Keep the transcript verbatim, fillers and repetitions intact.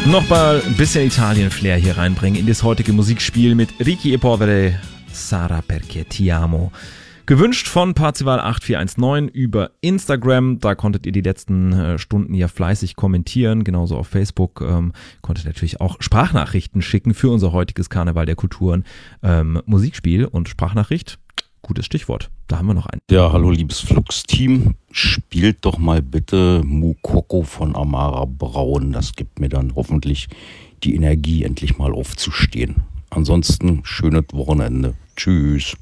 Nochmal ein bisschen Italien-Flair hier reinbringen in das heutige Musikspiel mit Ricky e Povere, Sara perché ti amo. Gewünscht von Parzival acht vier eins neun über Instagram. Da konntet ihr die letzten äh, Stunden ja fleißig kommentieren. Genauso auf Facebook. Ähm, konntet natürlich auch Sprachnachrichten schicken für unser heutiges Karneval der Kulturen ähm, Musikspiel. Und Sprachnachricht, gutes Stichwort. Da haben wir noch einen. Ja, hallo liebes Flux-Team. Spielt doch mal bitte Mukoko von Amara Braun. Das gibt mir dann hoffentlich die Energie, endlich mal aufzustehen. Ansonsten schönes Wochenende. Tschüss.